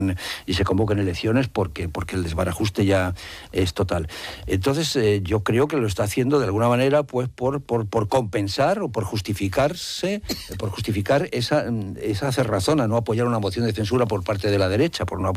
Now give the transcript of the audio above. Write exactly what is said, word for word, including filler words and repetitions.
y se convoquen elecciones porque, porque el desbarajuste ya es total. Entonces eh, yo creo que lo está haciendo de alguna manera pues por, por, por compensar o por justificarse, por justificar esa, esa cerrazón a no apoyar una moción de censura por parte de la derecha, por no